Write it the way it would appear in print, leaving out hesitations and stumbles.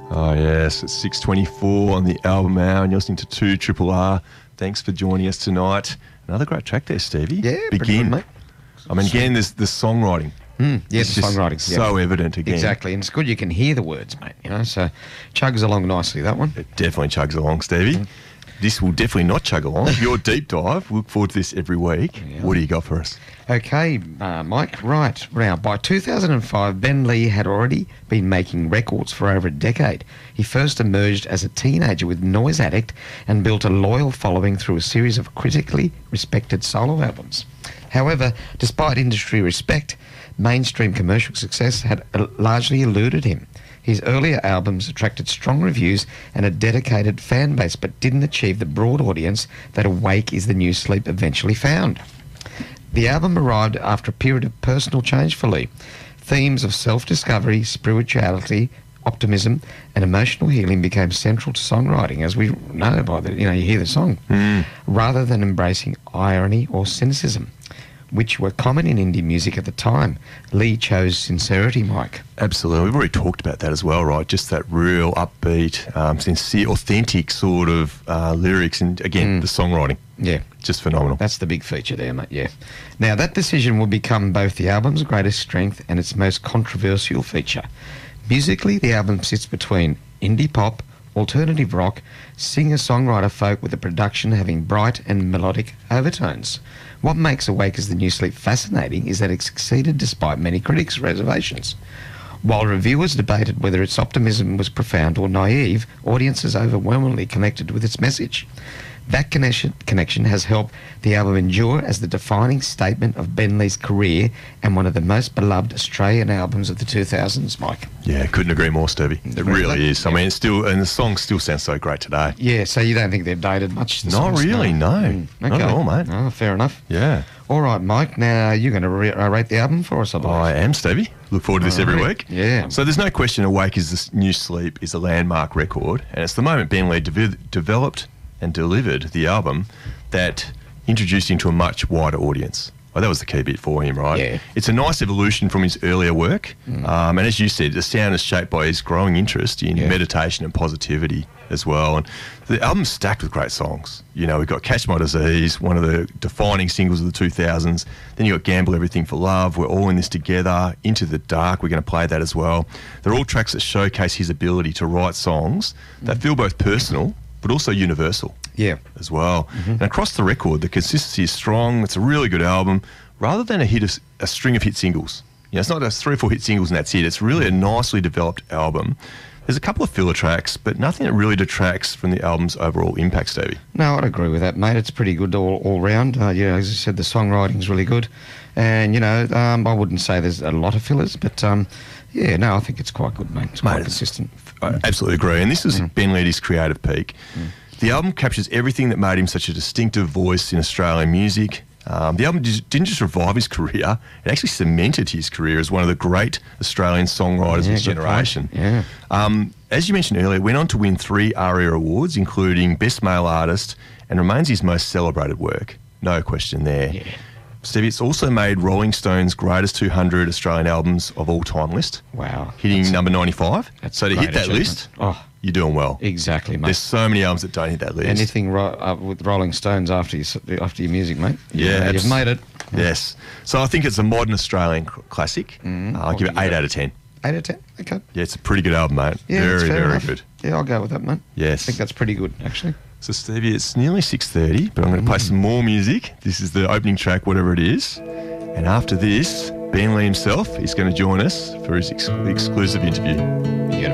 Oh, yes, it's 6:24 on the album hour, and you're listening to 2 Triple R. Thanks for joining us tonight. Another great track there, Stevie. Yeah, Begin. good, mate. I mean, again, there's the songwriting. Yeah, It's the just songwriting. so evident again. Exactly, and it's good you can hear the words, mate, you know, so chugs along nicely, that one. It definitely chugs along, Stevie. This will definitely not chug along. Your deep dive, we look forward to this every week. Yeah. What do you got for us? Okay, Mike, right. Now, by 2005, Ben Lee had already been making records for over a decade. He first emerged as a teenager with Noise Addict and built a loyal following through a series of critically respected solo albums. However, despite industry respect, mainstream commercial success had largely eluded him. His earlier albums attracted strong reviews and a dedicated fan base, but didn't achieve the broad audience that Awake Is the New Sleep eventually found. The album arrived after a period of personal change for Lee. Themes of self-discovery, spirituality, optimism, and emotional healing became central to songwriting, as we know by the, you hear the song, rather than embracing irony or cynicism, which were common in indie music at the time. Lee chose sincerity, Mike. Absolutely. We've already talked about that as well, right? Just that real upbeat, sincere, authentic sort of lyrics, and again, the songwriting. Yeah. Just phenomenal. That's the big feature there, mate, yeah. Now, that decision will become both the album's greatest strength and its most controversial feature. Musically, the album sits between indie pop, alternative rock, singer-songwriter folk, with the production having bright and melodic overtones. What makes Awake Is the New Sleep fascinating is that it succeeded despite many critics' reservations. While reviewers debated whether its optimism was profound or naive, audiences overwhelmingly connected with its message. That connection has helped the album endure as the defining statement of Ben Lee's career and one of the most beloved Australian albums of the 2000s, Mike. Yeah, couldn't agree more, Stevie. It really is. I mean, it's still, and the song still sounds so great today. Yeah, so you don't think they've dated much? The Not songs? really, no. Not at all, mate. Oh, fair enough. Yeah. All right, Mike, now you're going to rate the album for us, I believe. I am, Stevie. Look forward to this every week. Yeah. So there's no question Awake Is the New Sleep is a landmark record, and it's the moment Ben Lee developed and delivered the album that introduced him to a much wider audience. Well, that was the key bit for him, right? Yeah. It's a nice evolution from his earlier work. And as you said, the sound is shaped by his growing interest in meditation and positivity as well. And the album's stacked with great songs. You know, we've got Catch My Disease, one of the defining singles of the 2000s. Then you've got Gamble Everything for Love, We're All in This Together, Into the Dark, we're going to play that as well. They're all tracks that showcase his ability to write songs that feel both personal but also universal as well. And across the record, the consistency is strong. It's a really good album, rather than a string of hit singles. You know, it's not a 3 or 4 hit singles and that's it. It's really a nicely developed album. There's a couple of filler tracks, but nothing that really detracts from the album's overall impact, Stevie. No, I'd agree with that, mate. It's pretty good all round. Yeah, as I said, the songwriting's really good. And, I wouldn't say there's a lot of fillers, but, I think it's quite good, mate. It's quite consistent. I absolutely agree. And this is Ben Lee's creative peak. The album captures everything that made him such a distinctive voice in Australian music. The album didn't just revive his career, it actually cemented his career as one of the great Australian songwriters of his generation. As you mentioned earlier, went on to win 3 ARIA awards, including Best Male Artist, and remains his most celebrated work. No question there. Stevie, it's also made Rolling Stone's Greatest 200 Australian Albums of All Time list. Wow. Hitting number 95. So to hit that list, you're doing well. Exactly, mate. There's so many albums that don't hit that list. Anything with Rolling Stones after your music, mate. Yeah, you've made it. Yes. So I think it's a modern Australian classic. I'll give it 8 out of 10. 8 out of 10? Okay. Yeah, it's a pretty good album, mate. Yeah, very, fair very enough. good. Yeah, I'll go with that, mate. Yes. I think that's pretty good, actually. So, Stevie, it's nearly 6:30, but I'm going to play some more music. This is the opening track, whatever it is. And after this, Ben Lee himself is going to join us for his exclusive interview.